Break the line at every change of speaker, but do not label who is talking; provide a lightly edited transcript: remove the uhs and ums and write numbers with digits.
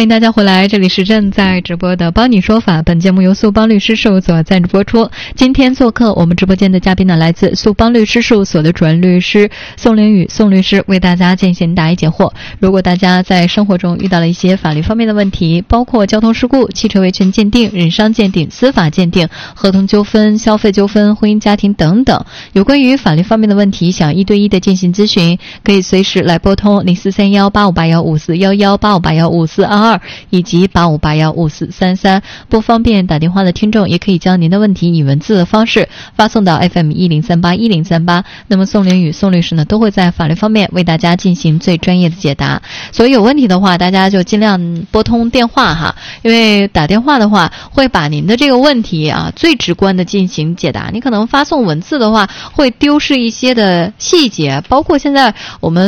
欢迎大家回来，这里是正在直播的帮你说法，本节目由素邦律师事务所赞助播出。今天做客我们直播间的嘉宾呢，来自素邦律师事务所的主任律师宋凌宇宋律师，为大家进行答疑解惑。如果大家在生活中遇到了一些法律方面的问题，包括交通事故、汽车维权鉴定、人伤鉴定、司法鉴定、合同纠纷、消费纠纷、婚姻家庭等等，有关于法律方面的问题，想一对一的进行咨询，可以随时来拨通04318581541185815422以及85815433，不方便打电话的听众也可以将您的问题以文字的方式发送到 FM10381038，那么宋凌宇宋律师呢都会在法律方面为大家进行最专业的解答。所以有问题的话，大家就尽量拨通电话哈，因为打电话的话会把您的这个问题啊最直观的进行解答，你可能发送文字的话会丢失一些的细节，包括现在我们